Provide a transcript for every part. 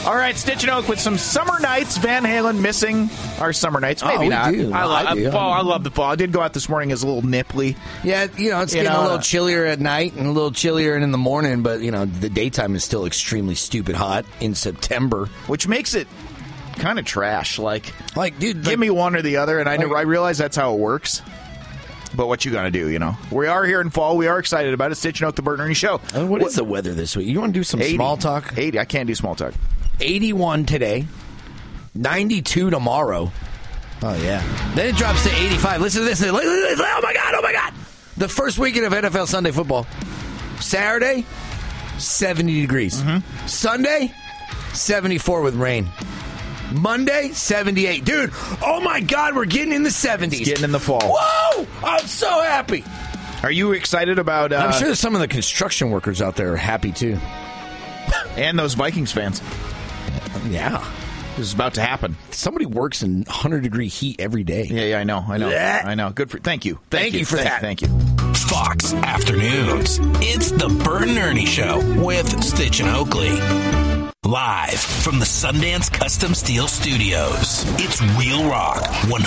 All right, Stitch and Oak with some summer nights. Van Halen missing our summer nights. Maybe not. Do. I love the fall. I did go out this morning. It's a little nipply. Yeah, it's getting a little chillier at night and a little chillier in the morning, but, the daytime is still extremely stupid hot in September. Which makes it kind of trash. Like, dude, give me one or the other, and I realize that's how it works. But what you gonna do, We are here in fall. We are excited about it. Stitch and Oak, the Bert and Ernie Show. What is the weather this week? You want to do some 80, small talk? 80. I can't do small talk. 81 today. 92 tomorrow. Oh, yeah. Then it drops to 85. Listen to this. Oh, my God. The first weekend of NFL Sunday football. Saturday, 70 degrees. Mm-hmm. Sunday, 74 with rain. Monday, 78. Dude, oh, my God, we're getting in the 70s. It's getting in the fall. Whoa! I'm so happy. Are you excited about... I'm sure some of the construction workers out there are happy, too. And those Vikings fans. Yeah. This is about to happen. Somebody works in 100-degree heat every day. Yeah, I know. Blech. I know. Good for. Thank you. Thank you for that. Thank you. Fox Afternoons. It's the Bert and Ernie Show with Stitch and Oakley. Live from the Sundance Custom Steel Studios. It's Real Rock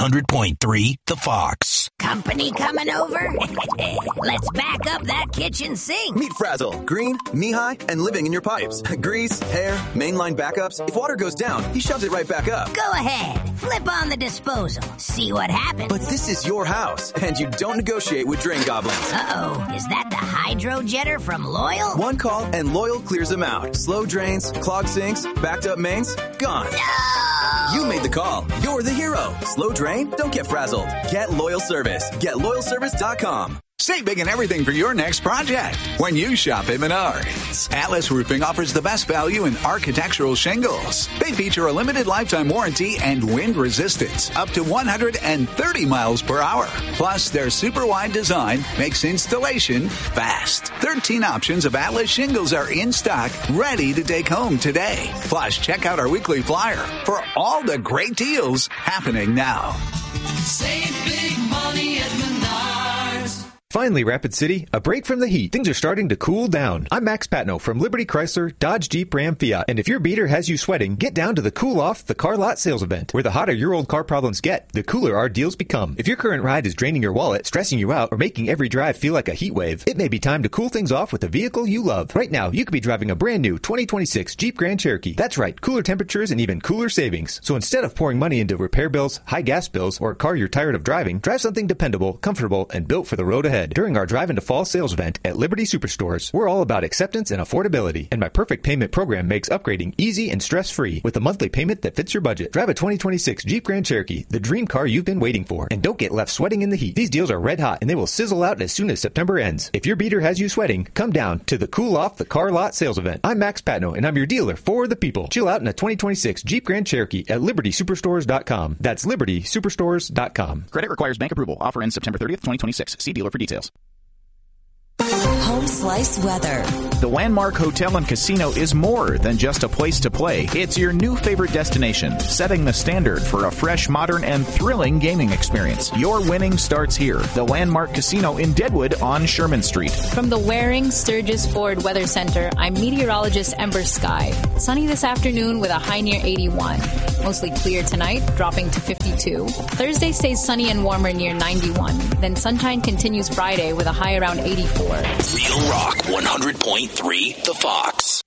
100.3 The Fox. Company coming over? Let's back up that kitchen sink. Meet Frazzle, green, knee-high, and living in your pipes. Grease, hair, mainline backups. If water goes down, he shoves it right back up. Go ahead. Flip on the disposal. See what happens. But this is your house, and you don't negotiate with drain goblins. Uh-oh. Is that the hydro jetter from Loyal? One call, and Loyal clears them out. Slow drains, clogged sinks, backed up mains, gone. No! You made the call. You're the hero. Slow drain? Don't get frazzled. Get Loyal Service. GetLoyalService.com. Save big on everything for your next project when you shop at Menards. Atlas Roofing offers the best value in architectural shingles. They feature a limited lifetime warranty and wind resistance up to 130 miles per hour. Plus, their super wide design makes installation fast. 13 options of Atlas shingles are in stock, ready to take home today. Plus, check out our weekly flyer for all the great deals happening now. Save big money at Menards. Finally, Rapid City, a break from the heat. Things are starting to cool down. I'm Max Patno from Liberty Chrysler, Dodge, Jeep, Ram, Fiat. And if your beater has you sweating, get down to the Cool Off the Car Lot sales event. Where the hotter your old car problems get, the cooler our deals become. If your current ride is draining your wallet, stressing you out, or making every drive feel like a heat wave, it may be time to cool things off with a vehicle you love. Right now, you could be driving a brand new 2026 Jeep Grand Cherokee. That's right, cooler temperatures and even cooler savings. So instead of pouring money into repair bills, high gas bills, or a car you're tired of driving, drive something dependable, comfortable, and built for the road ahead. During our Drive into Fall sales event at Liberty Superstores, we're all about acceptance and affordability, and my perfect payment program makes upgrading easy and stress-free with a monthly payment that fits your budget. Drive a 2026 Jeep Grand Cherokee, the dream car you've been waiting for, and don't get left sweating in the heat. These deals are red hot, and they will sizzle out as soon as September ends. If your beater has you sweating, come down to the Cool Off the Car Lot sales event. I'm Max Patno, and I'm your dealer for the people. Chill out in a 2026 Jeep Grand Cherokee at LibertySuperstores.com. That's LibertySuperstores.com. Credit requires bank approval. Offer ends September 30th, 2026. See dealer for details. Home Slice weather. The Landmark Hotel and Casino is more than just a place to play. It's your new favorite destination, setting the standard for a fresh, modern, and thrilling gaming experience. Your winning starts here. The Landmark Casino in Deadwood on Sherman Street. From the Waring Sturgis Ford Weather Center, I'm meteorologist Ember Sky. Sunny this afternoon with a high near 81. Mostly clear tonight, dropping to 52. Thursday stays sunny and warmer near 91. Then sunshine continues Friday with a high around 84. Real Rock 100.3 The Fox.